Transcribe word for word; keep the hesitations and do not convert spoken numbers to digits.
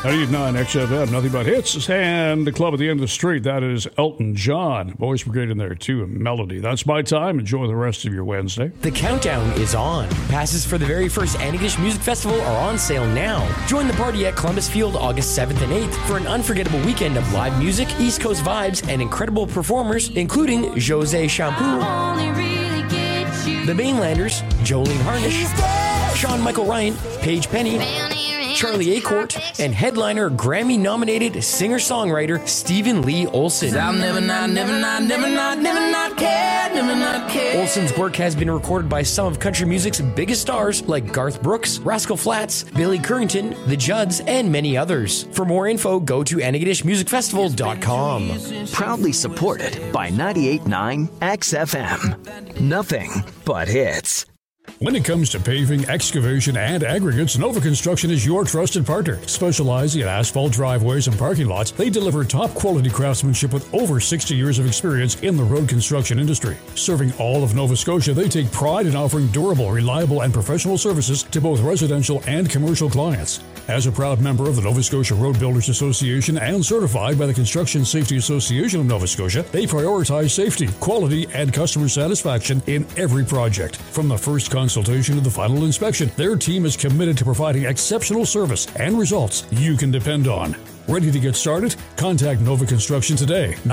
ninety-nine X F M, nothing but hits, and the club at the end of the street. That is Elton John. Voice Brigade in there, too, and Melody. That's my time. Enjoy the rest of your Wednesday. The countdown is on. Passes for the very first Antigonish Music Festival are on sale now. Join the party at Columbus Field August seventh and eighth for an unforgettable weekend of live music, East Coast vibes, and incredible performers, including Jose Shampoo, The Mainlanders, Jolene Harnish, Sean Michael Ryan, Paige Penny, Charlie Acourt, and headliner Grammy-nominated singer-songwriter Stephen Lee Olsen. I'll never not, never not, never not, never not care, never not care. Olsen's work has been recorded by some of country music's biggest stars like Garth Brooks, Rascal Flatts, Billy Currington, The Judds, and many others. For more info, go to Antigonish Music Festival dot com. Proudly supported by ninety-eight point nine X F M. Nothing but hits. When it comes to paving, excavation, and aggregates, Nova Construction is your trusted partner. Specializing in asphalt driveways and parking lots, they deliver top-quality craftsmanship with over sixty years of experience in the road construction industry. Serving all of Nova Scotia, they take pride in offering durable, reliable, and professional services to both residential and commercial clients. As a proud member of the Nova Scotia Road Builders Association and certified by the Construction Safety Association of Nova Scotia, they prioritize safety, quality, and customer satisfaction in every project. From the first consultation to the final inspection, their team is committed to providing exceptional service and results you can depend on. Ready to get started? Contact Nova Construction today.